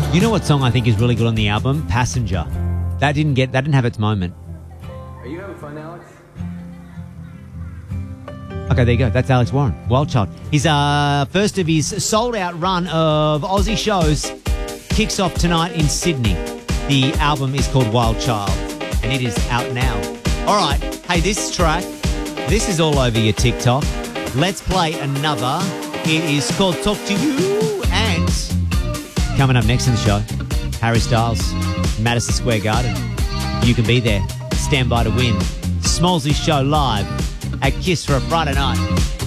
You know what song I think is really good on the album? Passenger. That didn't have its moment. Are you having fun, Alex? Okay, there you go. That's Alex Warren, Wild Child. His first of his sold-out run of Aussie shows kicks off tonight in Sydney. The album is called Wild Child, and it is out now. All right. Hey, this track, this is all over your TikTok. Let's play another. It is called Talk to You, and coming up next in the show, Harry Styles, Madison Square Garden. You can be there. Stand by to win. Smallsy's show live at KISS for a Friday night.